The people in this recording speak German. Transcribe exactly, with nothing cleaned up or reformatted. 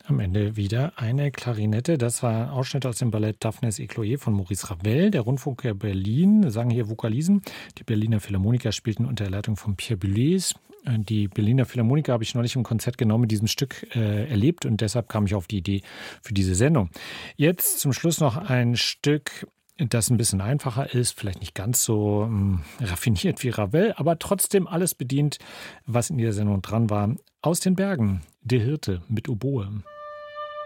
Am Ende wieder eine Klarinette. Das war ein Ausschnitt aus dem Ballett Daphnis et Chloé von Maurice Ravel. Der Rundfunk Berlin sang hier Vokalisen. Die Berliner Philharmoniker spielten unter der Leitung von Pierre Boulez. Die Berliner Philharmoniker habe ich neulich im Konzert genau mit diesem Stück äh, erlebt und deshalb kam ich auf die Idee für diese Sendung. Jetzt zum Schluss noch ein Stück, das ein bisschen einfacher ist, vielleicht nicht ganz so ähm, raffiniert wie Ravel, aber trotzdem alles bedient, was in dieser Sendung dran war. Aus den Bergen, der Hirte mit Oboe.